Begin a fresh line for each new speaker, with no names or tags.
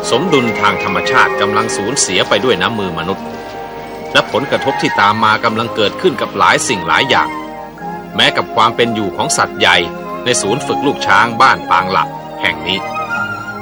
สมดุลทางธรรมชาติกำลังสูญเสียไปด้วยน้ำมือมนุษย์และผลกระทบที่ตามมากำลังเกิดขึ้นกับหลายสิ่งหลายอย่างแม้กับความเป็นอยู่ของสัตว์ใหญ่ในศูนย์ฝึกลูกช้างบ้านปางหลักแห่งนี้